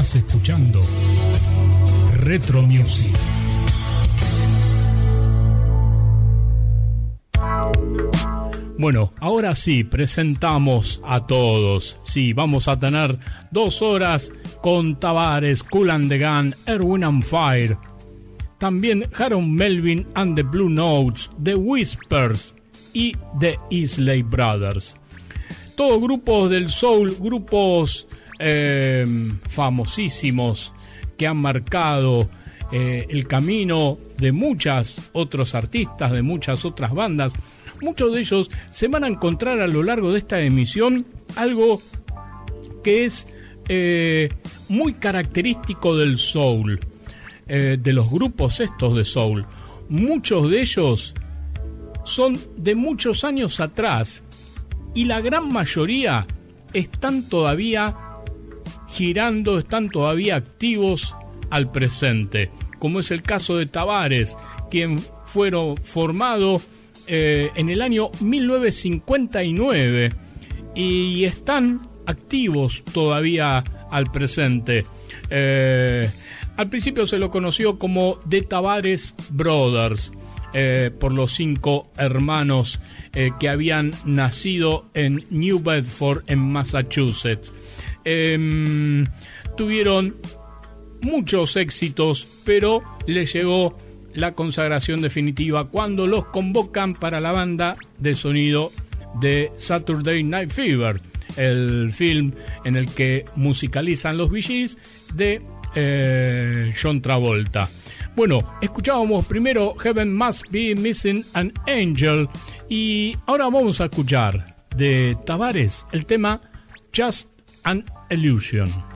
Estás escuchando Retro Music. Bueno, ahora sí, presentamos a todos. Sí, vamos a tener 2 horas con Tavares, Kool and the Gang, Erwin and Fire. También Harold Melvin and the Blue Notes, The Whispers y The Isley Brothers. Todos grupos del soul, grupos famosísimos que han marcado el camino de muchos otros artistas, de muchas otras bandas. Muchos de ellos se van a encontrar a lo largo de esta emisión algo que es muy característico del soul, de los grupos estos de soul. Muchos de ellos son de muchos años atrás y la gran mayoría están todavía girando, están todavía activos al presente, como es el caso de Tavares, quien fueron formado en el año 1959 y están activos todavía al presente. Al principio se lo conoció como The Tavares Brothers, por los 5 hermanos que habían nacido en New Bedford, en Massachusetts. Tuvieron muchos éxitos, pero les llegó la consagración definitiva cuando los convocan para la banda de sonido de Saturday Night Fever, el film en el que musicalizan los Bee Gees de John Travolta. Bueno, escuchábamos primero Heaven Must Be Missing an Angel y ahora vamos a escuchar de Tavares el tema Just an Illusion.